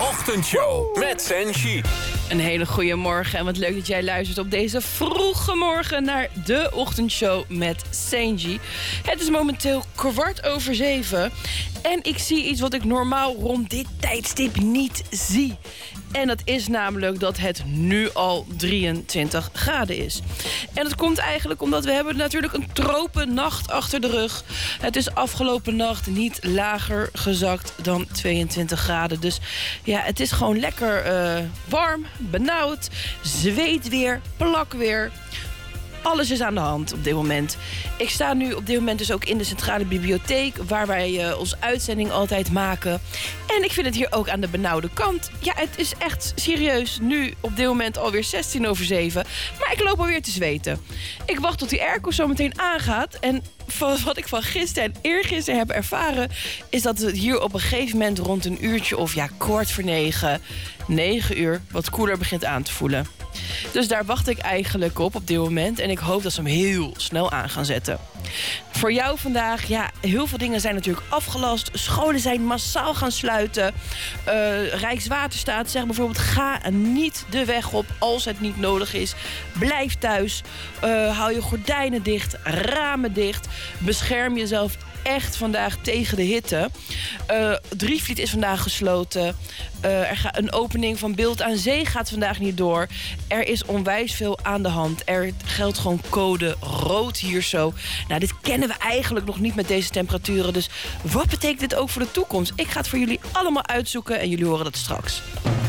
Ochtendshow met Senshi. Een hele goede morgen en wat leuk dat jij luistert op deze vroege morgen naar de Ochtendshow met Senji. Het is momenteel 7:15 en ik zie iets wat ik normaal rond dit tijdstip niet zie. En dat is namelijk dat het nu al 23 graden is. En dat komt eigenlijk omdat we hebben natuurlijk een tropennacht achter de rug. Het is afgelopen nacht niet lager gezakt dan 22 graden. Dus ja, het is gewoon lekker warm, benauwd, zweetweer, plakweer. Alles is aan de hand op dit moment. Ik sta nu op dit moment dus ook in de Centrale Bibliotheek, waar wij onze uitzending altijd maken. En ik vind het hier ook aan de benauwde kant. Ja, het is echt serieus nu op dit moment alweer 7:16. Maar ik loop alweer te zweten. Ik wacht tot die airco zo meteen aangaat. En wat ik van gisteren en eergisteren heb ervaren, is dat het hier op een gegeven moment rond een uurtje of ja, 9:15 wat koeler begint aan te voelen. Dus daar wacht ik eigenlijk op dit moment. En ik hoop dat ze hem heel snel aan gaan zetten. Voor jou vandaag, ja, heel veel dingen zijn natuurlijk afgelast. Scholen zijn massaal gaan sluiten. Rijkswaterstaat zegt bijvoorbeeld, ga niet de weg op als het niet nodig is. Blijf thuis. Hou je gordijnen dicht, ramen dicht. Bescherm jezelf echt vandaag tegen de hitte. Drievliet is vandaag gesloten. Een opening van Beeld aan Zee gaat vandaag niet door. Er is onwijs veel aan de hand. Er geldt gewoon code rood hier zo. Nou, dit kennen we eigenlijk nog niet met deze temperaturen. Dus wat betekent dit ook voor de toekomst? Ik ga het voor jullie allemaal uitzoeken en jullie horen dat straks.